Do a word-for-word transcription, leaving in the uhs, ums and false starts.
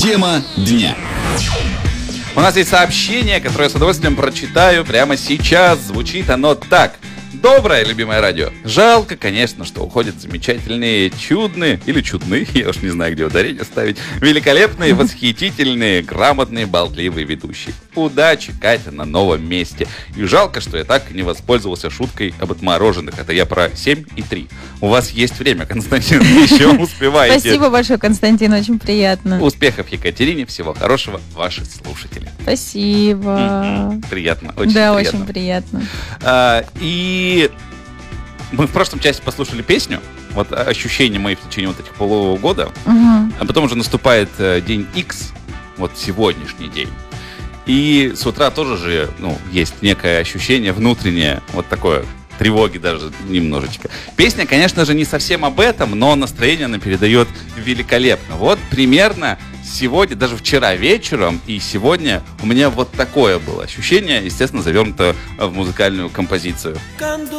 Тема дня. У нас есть сообщение, которое я с удовольствием прочитаю прямо сейчас. Звучит оно так. Доброе, любимое радио. Жалко, конечно, что уходят замечательные, чудные, или чудные, я уж не знаю, где ударение ставить, великолепные, восхитительные, грамотные, болтливые ведущие. Удачи, Катя, на новом месте. И жалко, что я так и не воспользовался шуткой об отмороженных. Это я про семь и три. У вас есть время, Константин, вы еще успеваете. Спасибо большое, Константин, очень приятно. Успехов Екатерине, всего хорошего, ваши слушатели. Спасибо. Приятно, очень да, приятно. очень приятно. А, и мы в прошлом части послушали песню, вот ощущения мои в течение вот этих полугода, Угу. а потом уже наступает э, день X, вот сегодняшний день. И с утра тоже же, ну, есть некое ощущение внутреннее, вот такое, тревоги даже немножечко. Песня, конечно же, не совсем об этом, но настроение она передает великолепно. Вот примерно сегодня, даже вчера вечером и сегодня у меня вот такое было ощущение, естественно, завернуто в музыкальную композицию.